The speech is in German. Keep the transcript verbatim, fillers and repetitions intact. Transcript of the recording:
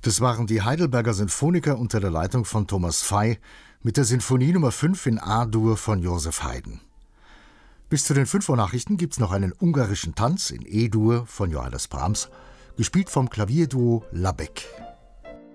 Das waren die Heidelberger Sinfoniker unter der Leitung von Thomas Fey mit der Sinfonie Nummer fünf in A-Dur von Joseph Haydn. Bis zu den fünf Uhr Nachrichten gibt's noch einen ungarischen Tanz in E-Dur von Johannes Brahms, gespielt vom Klavierduo Labek.